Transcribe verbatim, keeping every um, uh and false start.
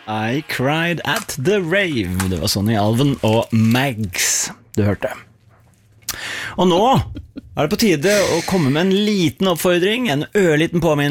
I cried at the rave. Det var Sonny Alven og Mags du hørte. Og nå er det på tide å komme med en liten oppfordring, en ørliten påminnelse